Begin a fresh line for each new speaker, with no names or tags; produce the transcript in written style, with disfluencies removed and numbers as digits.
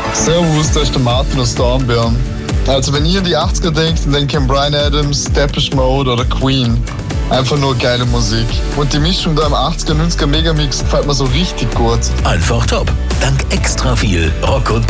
Servus, da ist der Martin aus Dornbirn. Also wenn ihr in die 80er denkt, dann denkt ihr an Bryan Adams, Depeche Mode oder Queen. Einfach nur geile Musik. Und die Mischung da im 80er, 90er Megamix gefällt mir so richtig gut.
Einfach top. Dank extra viel Rock und